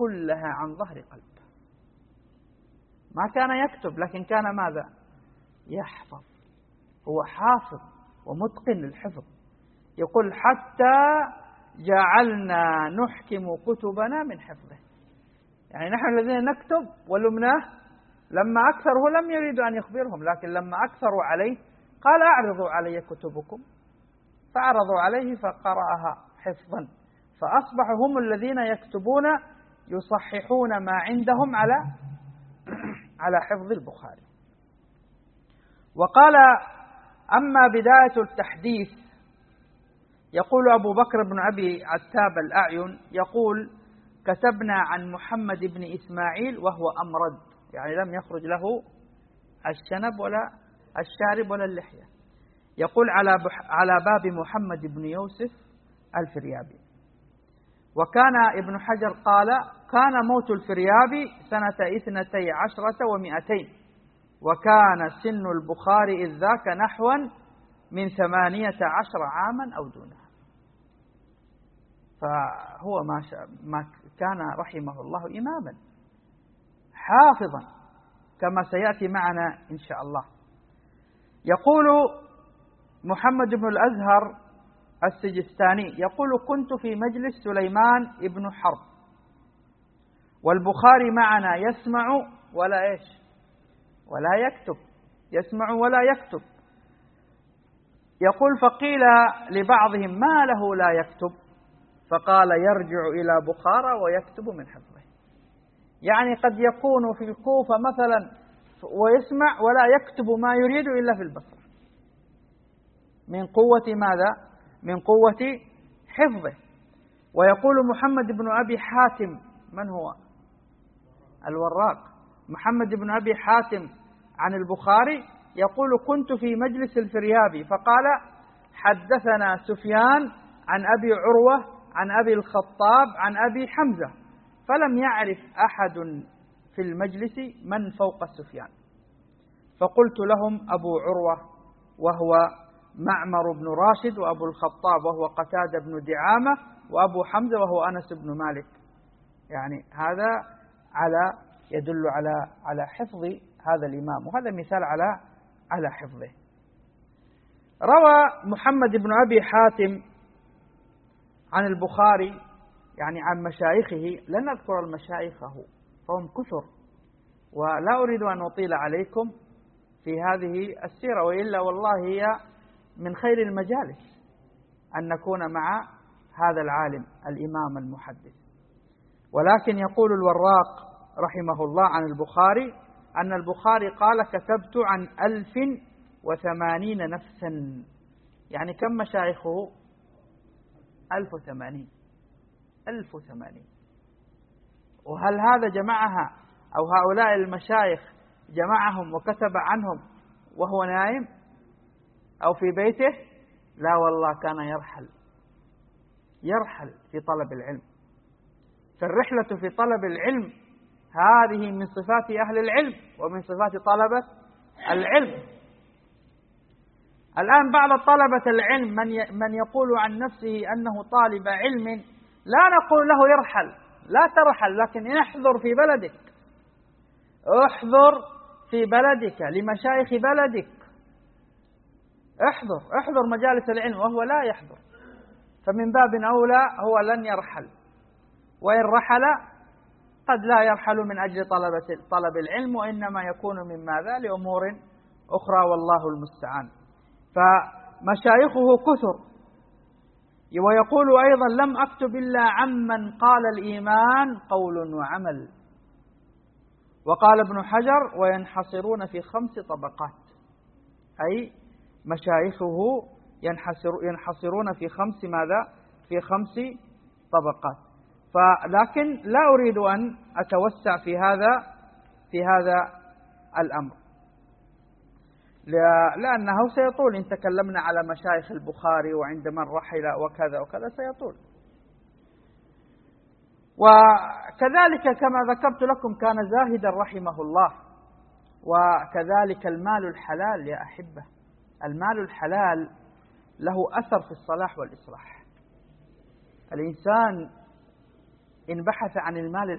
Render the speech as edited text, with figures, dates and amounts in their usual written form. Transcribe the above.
كلها عن ظهر قلب. ما كان يكتب، لكن كان ماذا؟ يحفظ. هو حافظ ومتقن للحفظ. يقول حتى جعلنا نحكم كتبنا من حفظه. يعني نحن الذين نكتب ولمناه، لما أكثره لم يريدوا أن يخبرهم، لكن لما أكثروا عليه قال أعرضوا علي كتبكم، فعرضوا عليه فقرأها حفظا، فأصبحوا هم الذين يكتبون يصححون ما عندهم على حفظ البخاري. وقال أما بداية التحديث، يقول أبو بكر بن أبي عتاب الأعين يقول كتبنا عن محمد بن إسماعيل وهو أمرد، يعني لم يخرج له الشنب ولا الشارب ولا اللحية. يقول على باب محمد بن يوسف الفريابي. وكان ابن حجر قال كان موت الفريابي سنة 12 و200، وكان سن البخاري إذ ذاك نحوا من 18 عاما أو دونها. فهو ما كان رحمه الله إماما حافظا كما سيأتي معنا إن شاء الله. يقول محمد بن الأزهر السجستاني يقول كنت في مجلس سليمان بن حرب والبخاري معنا يسمع ولا ولا يكتب، يسمع ولا يكتب. يقول فقيل لبعضهم ما له لا يكتب؟ فقال يرجع إلى بخارى ويكتب من حفظه. يعني قد يكون في الكوفة مثلا ويسمع ولا يكتب ما يريد إلا في البصرة، من قوة ماذا؟ من قوة حفظه. ويقول محمد بن أبي حاتم، من هو؟ الوراق. محمد بن أبي حاتم عن البخاري يقول كنت في مجلس الفريابي فقال حدثنا سفيان عن أبي عروة عن أبي الخطاب عن أبي حمزة، فلم يعرف أحد في المجلس من فوق سفيان، فقلت لهم أبو عروة وهو معمر بن راشد، وأبو الخطاب وهو قتادة بن دعامة، وأبو حمزة وهو أنس بن مالك. يعني هذا يدل على حفظ هذا الإمام، وهذا مثال على حفظه. روى محمد بن أبي حاتم عن البخاري يعني عن مشايخه، لن نذكر المشايخه فهم كثر، ولا أريد أن أطيل عليكم في هذه السيرة، وإلا والله هي من خير المجالس أن نكون مع هذا العالم الإمام المحدث. ولكن يقول الوراق رحمه الله عن البخاري أن البخاري قال كتبت عن 1080 نفسا. يعني كم مشايخه؟ 1080. وهل هذا جمعها أو هؤلاء المشايخ جمعهم وكتب عنهم وهو نائم أو في بيته؟ لا والله، كان يرحل في طلب العلم. فالرحلة في طلب العلم هذه من صفات أهل العلم ومن صفات طلبة العلم. الآن بعض طلبة العلم من يقول عن نفسه أنه طالب علم، لا نقول له يرحل، لا ترحل، لكن احضر في بلدك، احضر في بلدك لمشايخ بلدك، احضر مجالس العلم، وهو لا يحضر، فمن باب أولى هو لن يرحل، وإن رحل قد لا يرحل من أجل طلب العلم، وإنما يكون من ماذا؟ لأمور أخرى، والله المستعان. فمشايخه كثر. ويقول أيضا لم أكتب إلا عمن قال الإيمان قول وعمل. وقال ابن حجر وينحصرون في 5 طبقات، أي مشايخه ينحصرون في 5 ماذا؟ في 5 طبقات. لكن لا أريد أن أتوسع في هذا الأمر، لأنه سيطول إن تكلمنا على مشايخ البخاري وعند من رحل وكذا وكذا سيطول. وكذلك كما ذكرت لكم كان زاهدا رحمه الله. وكذلك المال الحلال يا أحبة، المال الحلال له أثر في الصلاح والإصلاح. الإنسان إن بحث عن المال